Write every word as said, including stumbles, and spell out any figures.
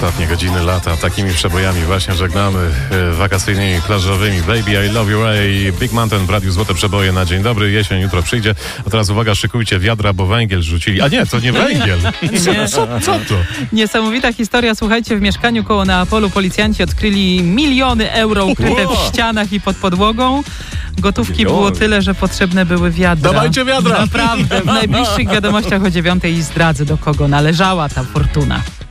Ostatnie godziny lata takimi przebojami właśnie żegnamy, e, wakacyjnymi, plażowymi. Baby, I love you, Ray. Big Mountain w Radiu Złote Przeboje na dzień dobry. Jesień jutro przyjdzie. A teraz uwaga, szykujcie wiadra, bo węgiel rzucili. A nie, to nie węgiel. Co, co, co to? Niesamowita historia. Słuchajcie, w mieszkaniu koło Neapolu policjanci odkryli miliony euro ukryte w ścianach i pod podłogą. Gotówki Miliony. było tyle, że potrzebne były wiadra. Dawajcie wiadra! Naprawdę. W najbliższych wiadomościach o dziewiątej zdradzę, do kogo należała ta fortuna.